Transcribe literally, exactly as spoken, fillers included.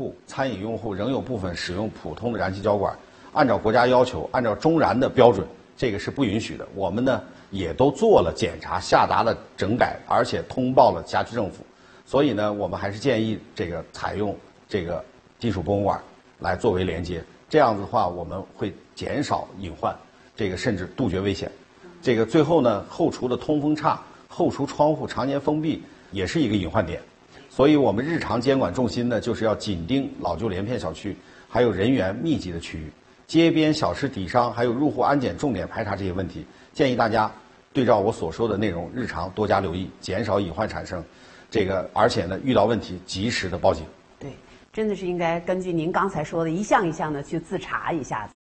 户、餐饮用户仍有部分使用普通的燃气浇管，按照国家要求，按照中燃的标准，这个是不允许的。我们呢也都做了检查，下达了整改，而且通报了辖区政府。所以呢，我们还是建议这个采用这个金属泵管来作为连接，这样子的话，我们会减少隐患，这个甚至杜绝危险。这个最后呢，后厨的通风差，后厨窗户常年封闭也是一个隐患点。所以我们日常监管重心呢，就是要紧盯老旧连片小区，还有人员密集的区域，街边小吃底商，还有入户安检重点排查这些问题。建议大家对照我所说的内容，日常多加留意，减少隐患产生。这个，而且呢，遇到问题及时的报警。 对，真的是应该根据您刚才说的一项一项的去自查一下子。